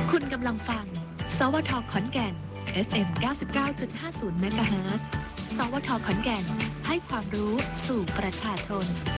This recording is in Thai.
คุณกำลังฟังสวทขอนแก่น FM 99.50 เมกะเฮิรตซ์ สวทขอนแก่นให้ความรู้สู่ประชาชน